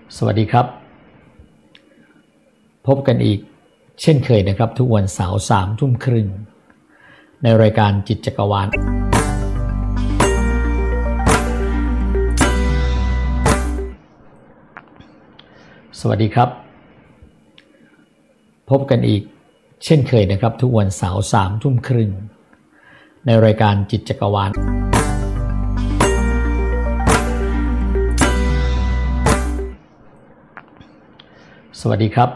สวัสดีครับพบกันอีกเช่นเคยนะครับทุกวันเสาร์21:30ในรายการจิตจักรวาลสวัสดีครับพบกันอีกเช่นเคยนะครับทุกวันเสาร์21:30ในรายการจิตจักรวาลสวัสดีครับ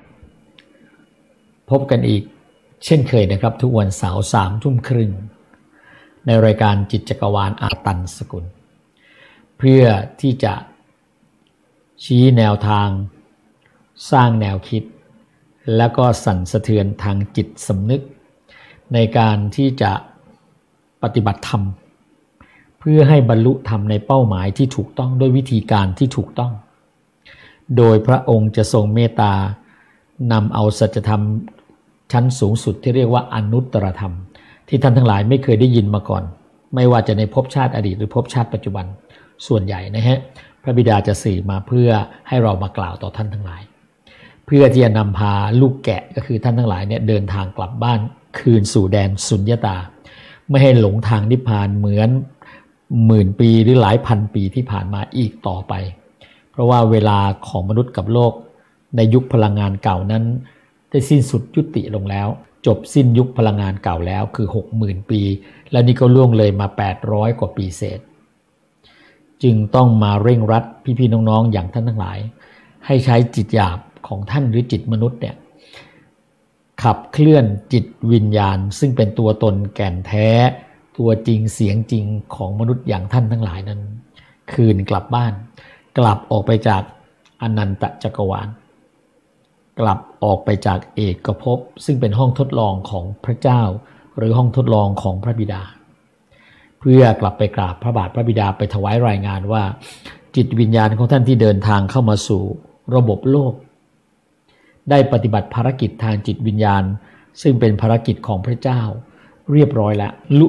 พบกันอีกเช่นเคยนะครับทุกวันเสาร์21:30ในรายการจิตจักรวาลอาตันสกุลเพื่อที่จะชี้แนวทางสร้างแนวคิดแล้วก็สั่นสะเทือนทางจิตสำนึกในการที่จะปฏิบัติธรรมเพื่อให้บรรลุธรรมในเป้าหมายที่ถูกต้องด้วยวิธีการที่ถูกต้องโดยพระองค์จะทรงเมตตานำเอาสัจธรรมชั้นสูงสุดที่เรียกว่าอนุตตรธรรมที่ท่านทั้งหลายไม่เคยได้ยินมาก่อนไม่ว่าจะในภพชาติอดีตหรือภพชาติปัจจุบันส่วนใหญ่นะฮะพระบิดาจะสื่อมาเพื่อให้เรามากล่าวต่อท่านทั้งหลายเพื่อที่จะนำพาลูกแกะก็คือท่านทั้งหลายเนี่ยเดินทางกลับบ้านคืนสู่แดนสุญญตาไม่ให้หลงทางนิพพานเหมือนหมื่นปีหรือหลายพันปีที่ผ่านมาอีกต่อไปเพราะว่าเวลาของมนุษย์กับโลกในยุคพลังงานเก่านั้นได้สิ้นสุดยุติลงแล้วจบสิ้นยุคพลังงานเก่าแล้วคือ 60,000 ปีแล้วนี่ก็ล่วงเลยมา800กว่าปีเศษจึงต้องมาเร่งรัดพี่ๆน้องๆอย่างท่านทั้งหลายให้ใช้จิตหยาบของท่านหรือจิตมนุษย์เนี่ยขับเคลื่อนจิตวิญญาณซึ่งเป็นตัวตนแก่นแท้ตัวจริงเสียงจริงของมนุษย์อย่างท่านทั้งหลายนั้นคืนกลับบ้านกลับออกไปจากอนันตจักรวาลกลับออกไปจากเอกภพซึ่งเป็นห้องทดลองของพระเจ้าหรือห้องทดลองของพระบิดาเพื่อกลับไปกราบพระบาทพระบิดาไปถวายรายงานว่าจิตวิญญาณของท่านที่เดินทางเข้ามาสู่ระบบโลกได้ปฏิบัติภารกิจทางจิตวิญญาณซึ่งเป็นภารกิจของพระเจ้าเรียบร้อยแล้วลุ